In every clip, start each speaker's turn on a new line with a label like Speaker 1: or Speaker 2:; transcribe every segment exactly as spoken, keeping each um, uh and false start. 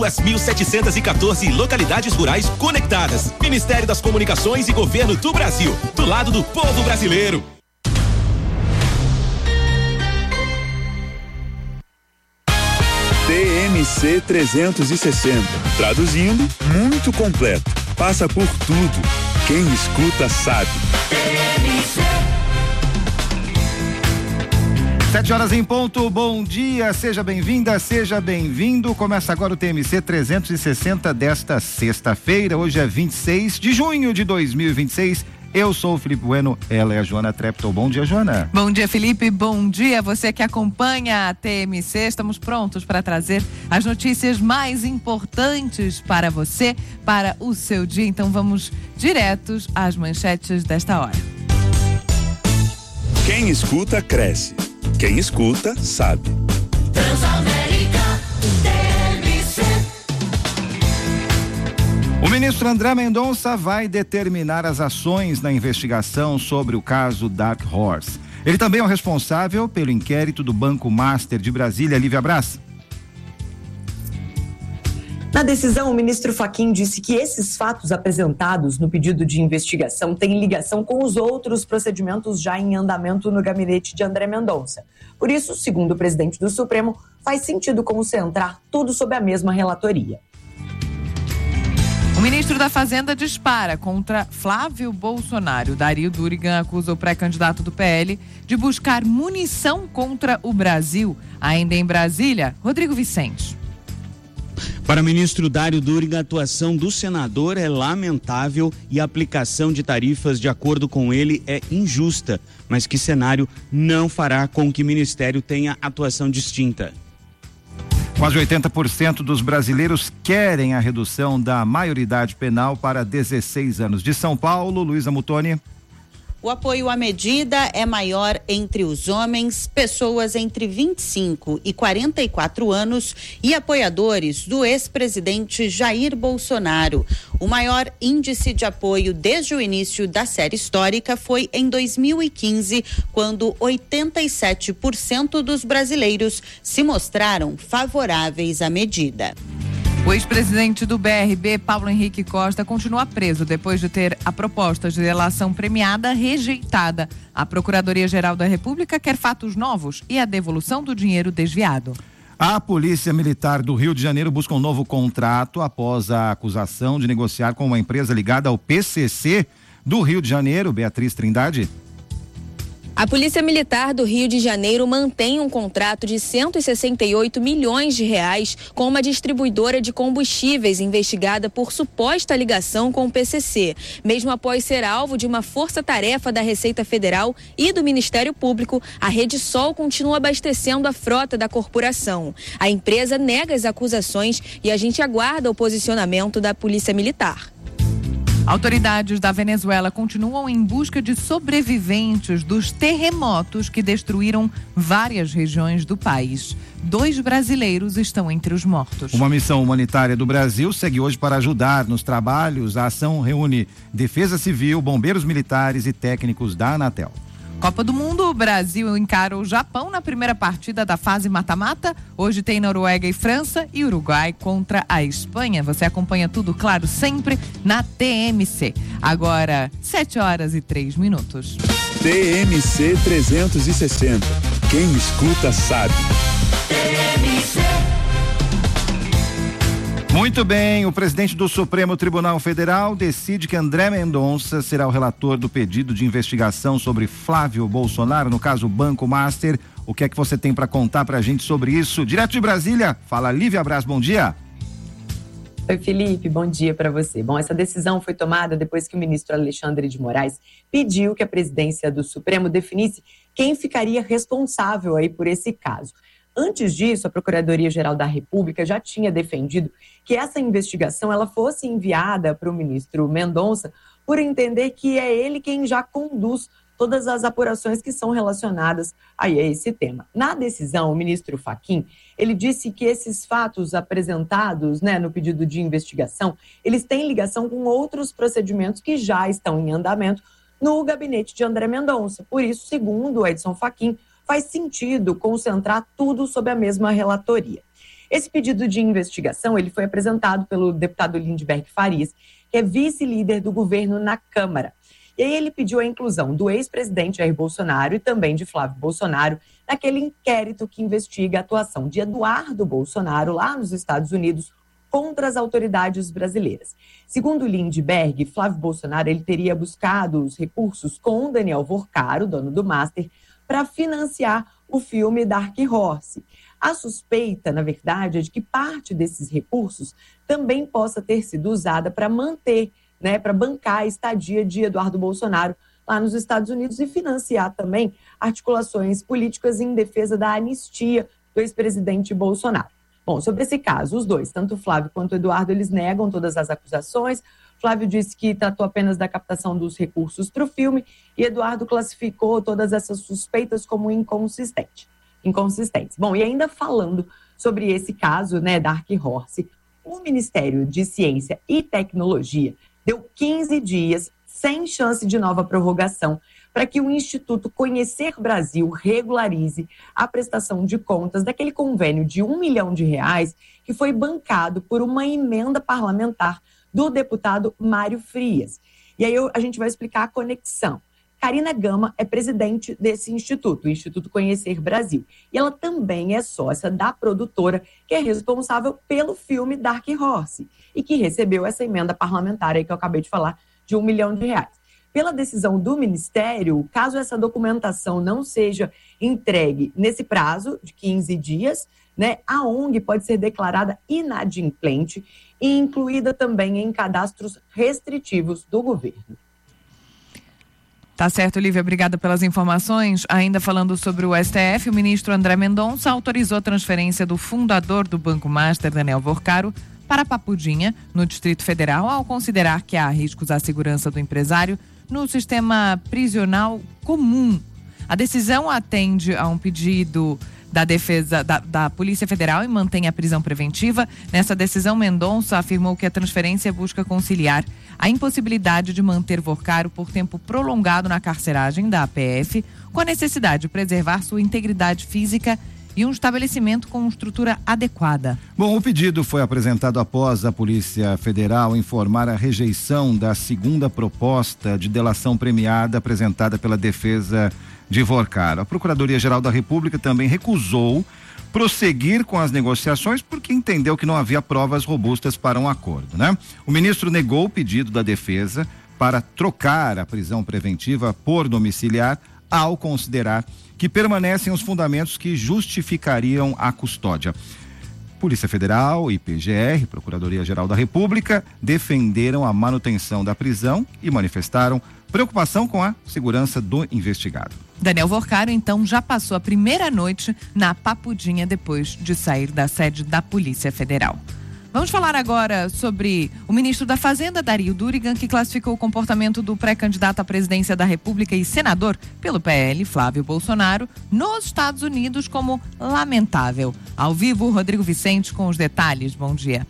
Speaker 1: duas mil setecentas e quatorze localidades rurais conectadas. Ministério das Comunicações e Governo do Brasil, do lado do povo brasileiro.
Speaker 2: T M C trezentos e sessenta, traduzindo, muito completo, passa por tudo. Quem escuta sabe.
Speaker 3: Sete horas em ponto, bom dia, seja bem-vinda, seja bem-vindo. Começa agora o T M C trezentos e sessenta desta sexta-feira. Hoje é vinte e seis de junho de dois mil e vinte e seis. Eu sou o Felipe Bueno, ela é a Joana Treptow. Bom dia, Joana.
Speaker 4: Bom dia, Felipe. Bom dia, você que acompanha a T M C. Estamos prontos para trazer as notícias mais importantes para você, para o seu dia. Então vamos diretos às manchetes desta hora.
Speaker 2: Quem escuta, cresce. Quem escuta, sabe.
Speaker 5: Transamérica, T M C.
Speaker 3: O ministro André Mendonça vai determinar as ações na investigação sobre o caso Dark Horse. Ele também é o responsável pelo inquérito do Banco Master de Brasília. Lívia Braz.
Speaker 6: Na decisão, o ministro Fachin disse que esses fatos apresentados no pedido de investigação têm ligação com os outros procedimentos já em andamento no gabinete de André Mendonça. Por isso, segundo o presidente do Supremo, faz sentido concentrar tudo sob a mesma relatoria.
Speaker 4: O ministro da Fazenda dispara contra Flávio Bolsonaro. Dario Durigan acusa o pré-candidato do P L de buscar munição contra o Brasil. Ainda em Brasília, Rodrigo Vicente.
Speaker 7: Para o ministro Dario Durigan, a atuação do senador é lamentável e a aplicação de tarifas de acordo com ele é injusta, mas que cenário não fará com que o ministério tenha atuação distinta.
Speaker 3: Quase oitenta por cento dos brasileiros querem a redução da maioridade penal para dezesseis anos. De São Paulo, Luísa Mutoni.
Speaker 8: O apoio à medida é maior entre os homens, pessoas entre vinte e cinco e quarenta e quatro anos e apoiadores do ex-presidente Jair Bolsonaro. O maior índice de apoio desde o início da série histórica foi em dois mil e quinze, quando oitenta e sete por cento dos brasileiros se mostraram favoráveis à medida.
Speaker 4: O ex-presidente do B R B, Paulo Henrique Costa, continua preso depois de ter a proposta de delação premiada rejeitada. A Procuradoria-Geral da República quer fatos novos e a devolução do dinheiro desviado.
Speaker 3: A Polícia Militar do Rio de Janeiro busca um novo contrato após a acusação de negociar com uma empresa ligada ao P C C do Rio de Janeiro. Beatriz Trindade.
Speaker 9: A Polícia Militar do Rio de Janeiro mantém um contrato de cento e sessenta e oito milhões de reais com uma distribuidora de combustíveis investigada por suposta ligação com o P C C. Mesmo após ser alvo de uma força-tarefa da Receita Federal e do Ministério Público, a Rede Sol continua abastecendo a frota da corporação. A empresa nega as acusações e a gente aguarda o posicionamento da Polícia Militar.
Speaker 4: Autoridades da Venezuela continuam em busca de sobreviventes dos terremotos que destruíram várias regiões do país. Dois brasileiros estão entre os mortos.
Speaker 3: Uma missão humanitária do Brasil segue hoje para ajudar nos trabalhos. A ação reúne Defesa Civil, bombeiros militares e técnicos da Anatel.
Speaker 4: Copa do Mundo, o Brasil encara o Japão na primeira partida da fase mata-mata. Hoje tem Noruega e França e Uruguai contra a Espanha. Você acompanha tudo, claro, sempre na T M C. Agora, sete horas e três minutos.
Speaker 2: T M C trezentos e sessenta. Quem escuta sabe.
Speaker 5: T M C.
Speaker 3: Muito bem, o presidente do Supremo Tribunal Federal decide que André Mendonça será o relator do pedido de investigação sobre Flávio Bolsonaro, no caso Banco Master. O que é que você tem para contar pra gente sobre isso? Direto de Brasília, fala Lívia Braz, bom dia.
Speaker 6: Oi, Felipe, bom dia para você. Bom, essa decisão foi tomada depois que o ministro Alexandre de Moraes pediu que a presidência do Supremo definisse quem ficaria responsável aí por esse caso. Antes disso, a Procuradoria-Geral da República já tinha defendido que essa investigação ela fosse enviada para o ministro Mendonça por entender que é ele quem já conduz todas as apurações que são relacionadas aí a esse tema. Na decisão, o ministro Fachin, ele disse que esses fatos apresentados, né, no pedido de investigação, eles têm ligação com outros procedimentos que já estão em andamento no gabinete de André Mendonça. Por isso, segundo Edson Fachin, faz sentido concentrar tudo sob a mesma relatoria. Esse pedido de investigação ele foi apresentado pelo deputado Lindbergh Farias, que é vice-líder do governo na Câmara. E aí ele pediu a inclusão do ex-presidente Jair Bolsonaro e também de Flávio Bolsonaro naquele inquérito que investiga a atuação de Eduardo Bolsonaro lá nos Estados Unidos contra as autoridades brasileiras. Segundo Lindbergh, Flávio Bolsonaro ele teria buscado os recursos com Daniel Vorcaro, dono do Master, para financiar o filme Dark Horse. A suspeita, na verdade, é de que parte desses recursos também possa ter sido usada para manter, né, para bancar a estadia de Eduardo Bolsonaro lá nos Estados Unidos e financiar também articulações políticas em defesa da anistia do ex-presidente Bolsonaro. Bom, sobre esse caso, os dois, tanto o Flávio quanto o Eduardo, eles negam todas as acusações. Flávio disse que tratou apenas da captação dos recursos para o filme e Eduardo classificou todas essas suspeitas como inconsistente, inconsistentes. Bom, e ainda falando sobre esse caso, né, Dark Horse, o Ministério de Ciência e Tecnologia deu quinze dias sem chance de nova prorrogação para que o Instituto Conhecer Brasil regularize a prestação de contas daquele convênio de um milhão de reais que foi bancado por uma emenda parlamentar do deputado Mário Frias. E aí eu, a gente vai explicar a conexão. Karina Gama é presidente desse instituto, o Instituto Conhecer Brasil. E ela também é sócia da produtora que é responsável pelo filme Dark Horse e que recebeu essa emenda parlamentar aí que eu acabei de falar de um milhão de reais. Pela decisão do Ministério, caso essa documentação não seja entregue nesse prazo de quinze dias, né, a ONG pode ser declarada inadimplente e incluída também em cadastros restritivos do governo.
Speaker 4: Tá certo, Lívia, obrigada pelas informações. Ainda falando sobre o S T F, o ministro André Mendonça autorizou a transferência do fundador do Banco Master, Daniel Vorcaro, para Papudinha, no Distrito Federal, ao considerar que há riscos à segurança do empresário no sistema prisional comum. A decisão atende a um pedido da defesa da, da Polícia Federal e mantém a prisão preventiva. Nessa decisão, Mendonça afirmou que a transferência busca conciliar a impossibilidade de manter Vorcaro por tempo prolongado na carceragem da A P F com a necessidade de preservar sua integridade física e um estabelecimento com estrutura adequada.
Speaker 3: Bom, o pedido foi apresentado após a Polícia Federal informar a rejeição da segunda proposta de delação premiada apresentada pela defesa de Vorcaro. A Procuradoria-Geral da República também recusou prosseguir com as negociações porque entendeu que não havia provas robustas para um acordo, né? O ministro negou o pedido da defesa para trocar a prisão preventiva por domiciliar ao considerar que permanecem os fundamentos que justificariam a custódia. Polícia Federal, I P G R, Procuradoria-Geral da República, defenderam a manutenção da prisão e manifestaram preocupação com a segurança do investigado.
Speaker 4: Daniel Vorcaro, então, já passou a primeira noite na Papudinha depois de sair da sede da Polícia Federal. Vamos falar agora sobre o ministro da Fazenda, Dario Durigan, que classificou o comportamento do pré-candidato à presidência da República e senador pelo P L, Flávio Bolsonaro, nos Estados Unidos como lamentável. Ao vivo, Rodrigo Vicente com os detalhes. Bom dia.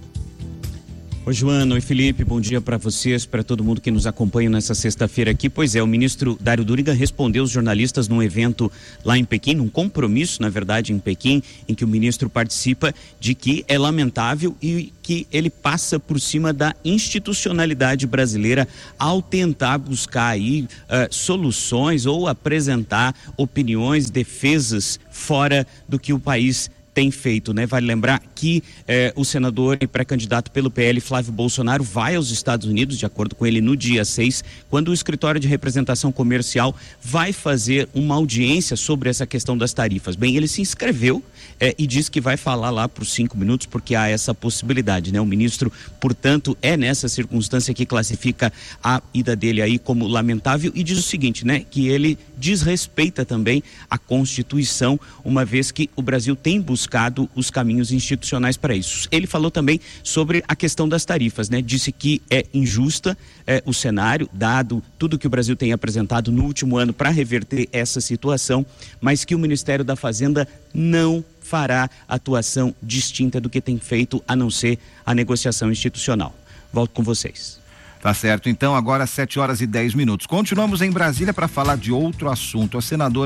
Speaker 7: Oi, Joana, oi, Felipe, bom dia para vocês, para todo mundo que nos acompanha nessa sexta-feira aqui. Pois é, o ministro Dario Durigan respondeu aos jornalistas num evento lá em Pequim, num compromisso, na verdade, em Pequim, em que o ministro participa, de que é lamentável e que ele passa por cima da institucionalidade brasileira ao tentar buscar aí uh, soluções ou apresentar opiniões, defesas fora do que o país tem feito, né? Vale lembrar que eh, o senador e pré-candidato pelo P L, Flávio Bolsonaro, vai aos Estados Unidos, de acordo com ele, no dia seis, quando o escritório de representação comercial vai fazer uma audiência sobre essa questão das tarifas. Bem, ele se inscreveu eh, e diz que vai falar lá por cinco minutos, porque há essa possibilidade, né? O ministro, portanto, é nessa circunstância que classifica a ida dele aí como lamentável e diz o seguinte, né? Que ele desrespeita também a Constituição, uma vez que o Brasil tem buscado buscado os caminhos institucionais para isso. Ele falou também sobre a questão das tarifas, né? Disse que é injusta eh, o cenário, dado tudo que o Brasil tem apresentado no último ano para reverter essa situação, mas que o Ministério da Fazenda não fará atuação distinta do que tem feito, a não ser a negociação institucional. Volto com vocês.
Speaker 3: Tá certo, então agora sete horas e dez minutos. Continuamos em Brasília para falar de outro assunto. A senadora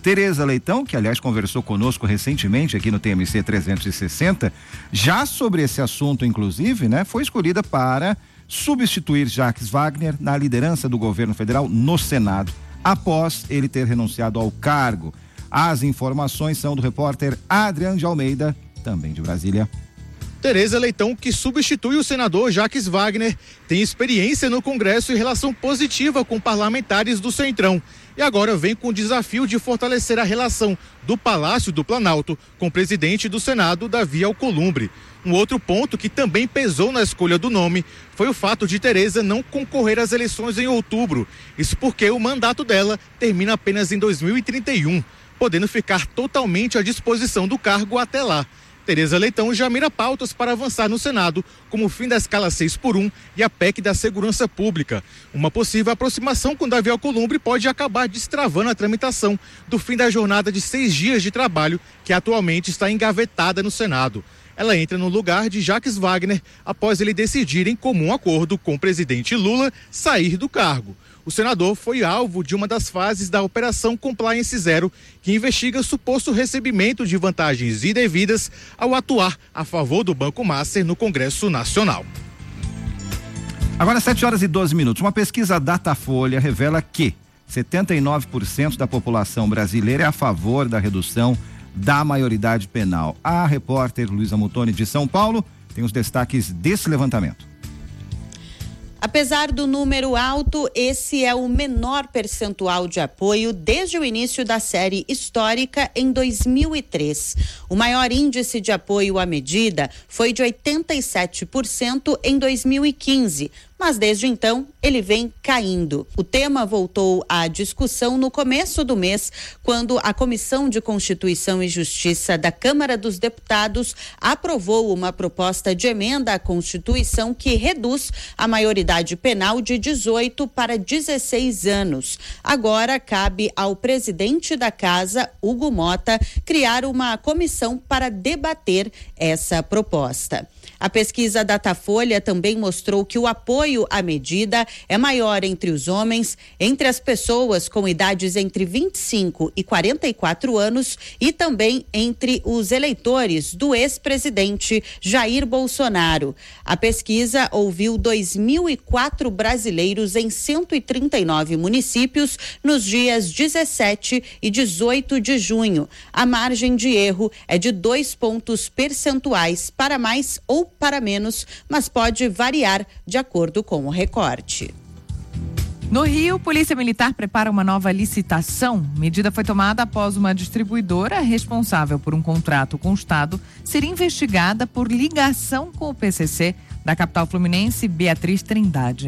Speaker 3: Tereza Leitão, que aliás conversou conosco recentemente aqui no T M C trezentos e sessenta, já sobre esse assunto, inclusive, né, foi escolhida para substituir Jacques Wagner na liderança do governo federal no Senado, após ele ter renunciado ao cargo. As informações são do repórter Adriano de Almeida, também de Brasília.
Speaker 10: Tereza Leitão, que substitui o senador Jacques Wagner, tem experiência no Congresso e relação positiva com parlamentares do Centrão. E agora vem com o desafio de fortalecer a relação do Palácio do Planalto com o presidente do Senado, Davi Alcolumbre. Um outro ponto que também pesou na escolha do nome foi o fato de Tereza não concorrer às eleições em outubro. Isso porque o mandato dela termina apenas em dois mil e trinta e um, podendo ficar totalmente à disposição do cargo até lá. Tereza Leitão já mira pautas para avançar no Senado, como o fim da escala seis por um e a P E C da Segurança Pública. Uma possível aproximação com Davi Alcolumbre pode acabar destravando a tramitação do fim da jornada de seis dias de trabalho, que atualmente está engavetada no Senado. Ela entra no lugar de Jacques Wagner após ele decidir, em comum acordo com o presidente Lula, sair do cargo. O senador foi alvo de uma das fases da Operação Compliance Zero, que investiga suposto recebimento de vantagens indevidas ao atuar a favor do Banco Master no Congresso Nacional.
Speaker 3: Agora sete horas e doze minutos. Uma pesquisa Datafolha revela que setenta e nove por cento da população brasileira é a favor da redução da maioridade penal. A repórter Luísa Mutoni, de São Paulo, tem os destaques desse levantamento.
Speaker 8: Apesar do número alto, esse é o menor percentual de apoio desde o início da série histórica em dois mil e três. O maior índice de apoio à medida foi de oitenta e sete por cento em dois mil e quinze, mas desde então ele vem caindo. O tema voltou à discussão no começo do mês, quando a Comissão de Constituição e Justiça da Câmara dos Deputados aprovou uma proposta de emenda à Constituição que reduz a maioridade penal de dezoito para dezesseis anos. Agora cabe ao presidente da Casa, Hugo Mota, criar uma comissão para debater essa proposta. A pesquisa Datafolha também mostrou que o apoio à medida é maior entre os homens, entre as pessoas com idades entre vinte e cinco e quarenta e quatro anos e também entre os eleitores do ex-presidente Jair Bolsonaro. A pesquisa ouviu dois mil e quatro brasileiros em cento e trinta e nove municípios nos dias dezessete e dezoito de junho. A margem de erro é de dois pontos percentuais para mais ou para menos, mas pode variar de acordo com o recorte.
Speaker 4: No Rio, Polícia Militar prepara uma nova licitação. Medida foi tomada após uma distribuidora responsável por um contrato com o Estado ser investigada por ligação com o P C C da capital fluminense, Beatriz Trindade.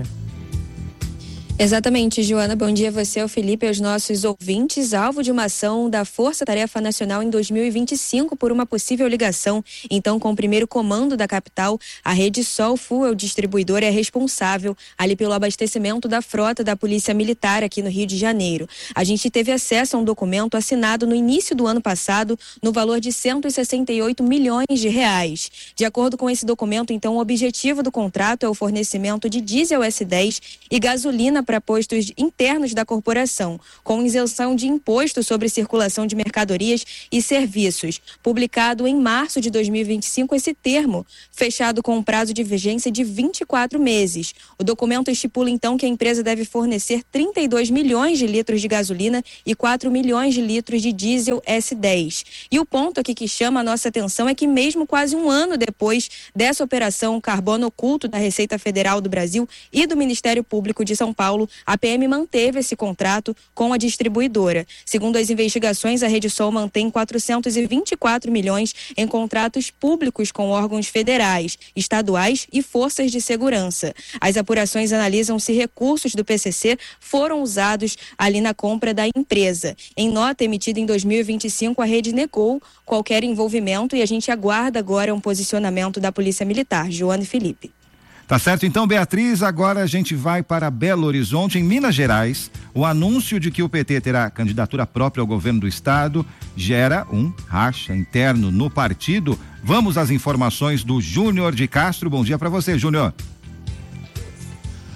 Speaker 9: Exatamente, Joana. Bom dia a você, ao Felipe e aos nossos ouvintes. Alvo de uma ação da Força Tarefa Nacional em dois mil e vinte e cinco por uma possível ligação, então, com o primeiro comando da capital, a Rede Sol Fuel Distribuidora é responsável ali pelo abastecimento da frota da Polícia Militar aqui no Rio de Janeiro. A gente teve acesso a um documento assinado no início do ano passado no valor de cento e sessenta e oito milhões de reais. De acordo com esse documento, então, o objetivo do contrato é o fornecimento de diesel S dez e gasolina para postos internos da corporação, com isenção de imposto sobre circulação de mercadorias e serviços. Publicado em março de dois mil e vinte e cinco, esse termo, fechado com um prazo de vigência de vinte e quatro meses. O documento estipula, então, que a empresa deve fornecer trinta e dois milhões de litros de gasolina e quatro milhões de litros de diesel S dez. E o ponto aqui que chama a nossa atenção é que mesmo quase um ano depois dessa operação Carbono Oculto da Receita Federal do Brasil e do Ministério Público de São Paulo, a P M manteve esse contrato com a distribuidora. Segundo as investigações, a Rede Sol mantém quatrocentos e vinte e quatro milhões em contratos públicos com órgãos federais, estaduais e forças de segurança. As apurações analisam se recursos do P C C foram usados ali na compra da empresa. Em nota emitida em dois mil e vinte e cinco, a rede negou qualquer envolvimento e a gente aguarda agora um posicionamento da Polícia Militar. Joana e Felipe.
Speaker 3: Tá certo, então, Beatriz, agora a gente vai para Belo Horizonte, em Minas Gerais. O anúncio de que o P T terá candidatura própria ao governo do estado gera um racha interno no partido. Vamos às informações do Júnior de Castro. Bom dia para você, Júnior.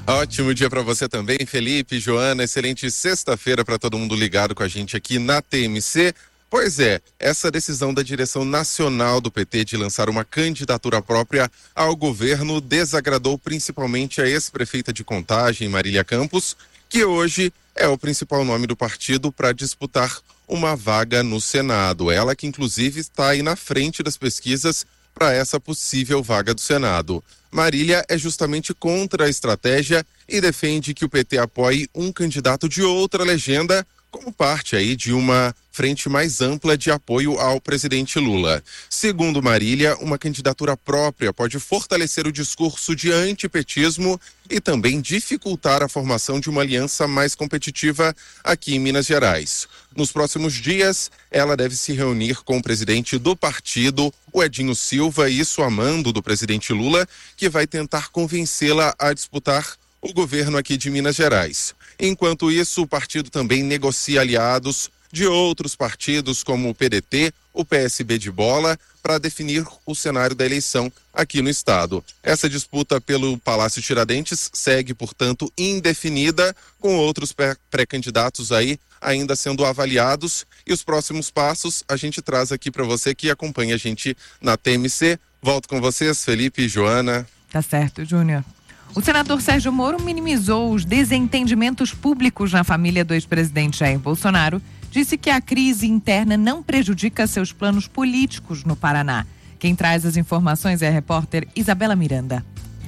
Speaker 11: Ótimo dia para você também, Felipe, Joana. Excelente sexta-feira para todo mundo ligado com a gente aqui na T M C. Pois é, essa decisão da direção nacional do P T de lançar uma candidatura própria ao governo desagradou principalmente a ex-prefeita de Contagem, Marília Campos, que hoje é o principal nome do partido para disputar uma vaga no Senado. Ela que inclusive está aí na frente das pesquisas para essa possível vaga do Senado. Marília é justamente contra a estratégia e defende que o P T apoie um candidato de outra legenda como parte aí de uma frente mais ampla de apoio ao presidente Lula. Segundo Marília, uma candidatura própria pode fortalecer o discurso de antipetismo e também dificultar a formação de uma aliança mais competitiva aqui em Minas Gerais. Nos próximos dias, ela deve se reunir com o presidente do partido, o Edinho Silva, isso a mando do presidente Lula, que vai tentar convencê-la a disputar o governo aqui de Minas Gerais. Enquanto isso, o partido também negocia aliados de outros partidos como o P D T, o P S B de Bola, para definir o cenário da eleição aqui no estado. Essa disputa pelo Palácio Tiradentes segue, portanto, indefinida, com outros pré-candidatos aí ainda sendo avaliados, e os próximos passos a gente traz aqui para você que acompanha a gente na T M C. Volto com vocês, Felipe e Joana.
Speaker 4: Tá certo, Júnior. O senador Sérgio Moro minimizou os desentendimentos públicos na família do ex-presidente Jair Bolsonaro, disse que a crise interna não prejudica seus planos políticos no Paraná. Quem traz as informações é a repórter Isabela Miranda.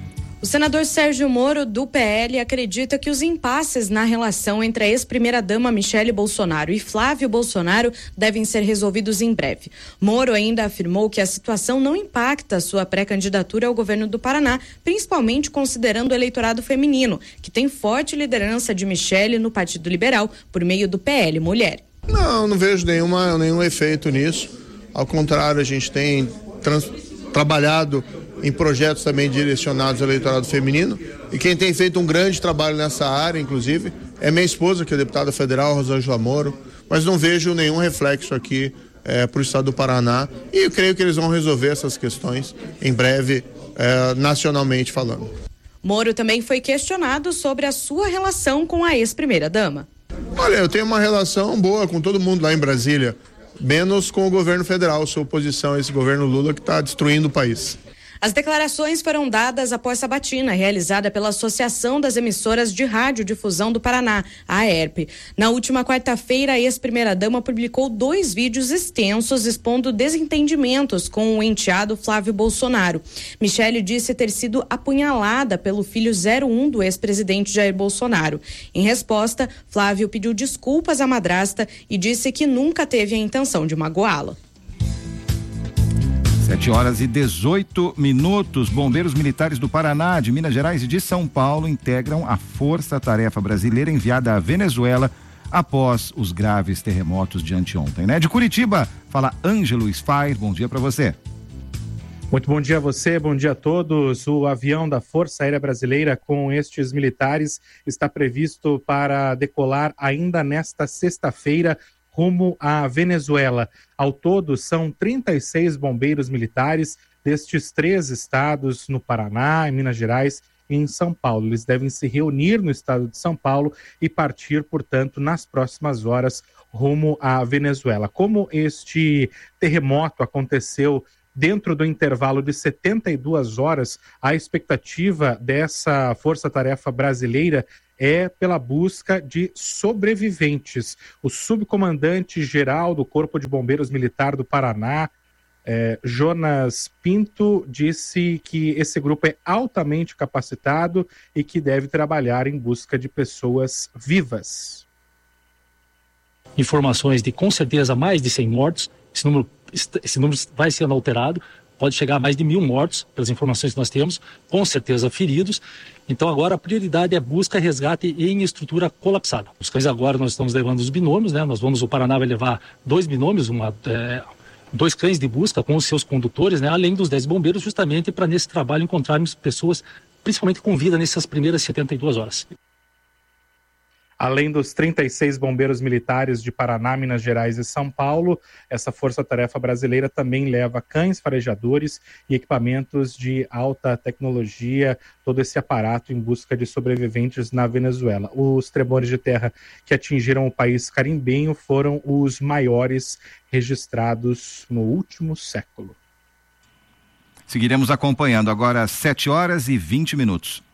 Speaker 12: O senador Sérgio Moro, do P L, acredita que os impasses na relação entre a ex-primeira-dama Michele Bolsonaro e Flávio Bolsonaro devem ser resolvidos em breve. Moro ainda afirmou que a situação não impacta sua pré-candidatura ao governo do Paraná, principalmente considerando o eleitorado feminino, que tem forte liderança de Michele no Partido Liberal, por meio do P L Mulher.
Speaker 13: Não, não vejo nenhuma, nenhum efeito nisso. Ao contrário, a gente tem trans, trabalhado em projetos também direcionados ao eleitorado feminino, e quem tem feito um grande trabalho nessa área, inclusive, é minha esposa, que é deputada federal, Rosângela Moro, mas não vejo nenhum reflexo aqui é, para o estado do Paraná, e eu creio que eles vão resolver essas questões em breve, é, nacionalmente falando.
Speaker 12: Moro também foi questionado sobre a sua relação com a ex-primeira-dama.
Speaker 13: Olha, eu tenho uma relação boa com todo mundo lá em Brasília, menos com o governo federal, sua oposição a esse governo Lula que está destruindo o país.
Speaker 12: As declarações foram dadas após sabatina realizada pela Associação das Emissoras de Radiodifusão do Paraná, a AERP. Na última quarta-feira, a ex-primeira-dama publicou dois vídeos extensos expondo desentendimentos com o enteado Flávio Bolsonaro. Michele disse ter sido apunhalada pelo filho zero um do ex-presidente Jair Bolsonaro. Em resposta, Flávio pediu desculpas à madrasta e disse que nunca teve a intenção de magoá-la.
Speaker 3: sete horas e dezoito minutos. Bombeiros militares do Paraná, de Minas Gerais e de São Paulo integram a Força-Tarefa Brasileira enviada à Venezuela após os graves terremotos de anteontem, né? De Curitiba, fala Ângelo Sfair. Bom dia para você.
Speaker 14: Muito bom dia a você, bom dia a todos. O avião da Força Aérea Brasileira com estes militares está previsto para decolar ainda nesta sexta-feira rumo à Venezuela. Ao todo, são trinta e seis bombeiros militares destes três estados, no Paraná, em Minas Gerais e em São Paulo. Eles devem se reunir no estado de São Paulo e partir, portanto, nas próximas horas rumo à Venezuela. Como este terremoto aconteceu dentro do intervalo de setenta e duas horas, a expectativa dessa força-tarefa brasileira é pela busca de sobreviventes. O subcomandante-geral do Corpo de Bombeiros Militar do Paraná, eh, Jonas Pinto, disse que esse grupo é altamente capacitado e que deve trabalhar em busca de pessoas vivas.
Speaker 15: Informações de, com certeza, mais de cem mortos. Esse número, esse número vai sendo alterado. Pode chegar a mais de mil mortos, pelas informações que nós temos, com certeza feridos. Então agora a prioridade é busca, resgate em estrutura colapsada. Os cães agora nós estamos levando os binômios, né? Nós vamos, o Paraná vai levar dois binômios, uma, é, dois cães de busca com os seus condutores, né? Além dos dez bombeiros, justamente para nesse trabalho encontrarmos pessoas, principalmente com vida, nessas primeiras setenta e duas horas.
Speaker 14: Além dos trinta e seis bombeiros militares de Paraná, Minas Gerais e São Paulo, essa força-tarefa brasileira também leva cães farejadores e equipamentos de alta tecnologia, todo esse aparato em busca de sobreviventes na Venezuela. Os tremores de terra que atingiram o país carimbenho foram os maiores registrados no último século.
Speaker 3: Seguiremos acompanhando agora às sete horas e vinte minutos.